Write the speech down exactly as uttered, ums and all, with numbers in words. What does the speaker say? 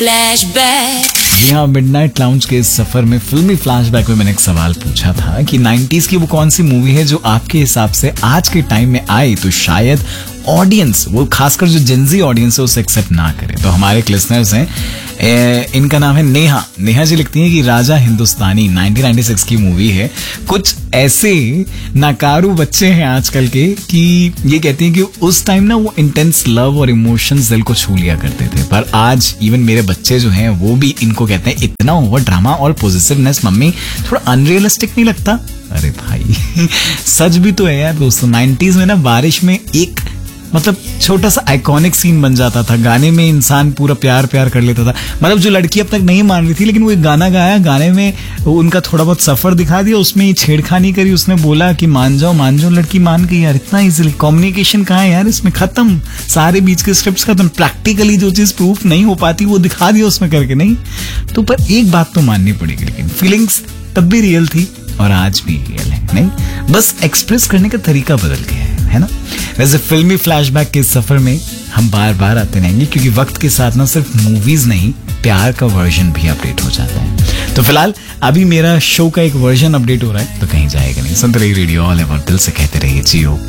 Flashback. यहाँ midnight lounge के इस सफर में फिल्मी फ्लैशबैक में मैंने एक सवाल पूछा था कि नाइंटीज़ की वो कौन सी मूवी है जो आपके हिसाब से आज के टाइम में आई तो शायद ऑडियंस, वो खासकर जो जेंजी ऑडियंस है, उसे एक्सेप्ट ना करे। तो हमारे एक लिसनर्स हैं, ए, इनका नाम है नेहा। नेहा जी लिखती हैं कि Raja Hindustani nineteen ninety six की मूवी है। कुछ ऐसे नाकारू बच्चे हैं आजकल के कि ये कहती हैं कि उस टाइम ना वो इंटेंस लव और इमोशंस दिल को छू लिया करते थे, पर आज इवन मेरे बच्चे जो हैं वो भी इनको कहते हैं इतना ओवर ड्रामा और पॉजिटिवनेस मम्मी थोड़ा अनरियलिस्टिक नहीं लगता? अरे भाई सच भी तो है यार दोस्तों। नाइंटीज़ में ना बारिश में एक मतलब छोटा सा आइकॉनिक सीन बन जाता था, गाने में इंसान पूरा प्यार प्यार कर लेता था। मतलब जो लड़की अब तक नहीं मान रही थी, लेकिन वो एक गाना गाया, गाने में उनका थोड़ा बहुत सफर दिखा दिया, उसमें ये छेड़खानी करी, उसने बोला कि मान जाओ मान जाओ, लड़की मान गई यार इतना इजीली। कम्युनिकेशन कहाँ है यार इसमें? खत्म, सारे बीच के स्क्रिप्ट खत्म। प्रैक्टिकली जो चीज प्रूफ नहीं हो पाती वो दिखा दिया उसमें करके। नहीं तो पर एक बात तो माननी पड़ेगी, लेकिन फीलिंग्स तब भी रियल थी और आज भी रियल है। नहीं बस एक्सप्रेस करने का तरीका बदल गया है, है ना। वैसे फिल्मी फ्लैशबैक के सफर में हम बार बार आते रहेंगे, क्योंकि वक्त के साथ ना सिर्फ मूवीज नहीं, प्यार का वर्जन भी अपडेट हो जाता है। तो फिलहाल अभी मेरा शो का एक वर्जन अपडेट हो रहा है, तो कहीं जाएगा नहीं। सुनते रहिए रेडियो ऑल एवर, दिल से कहते रहिए जियो।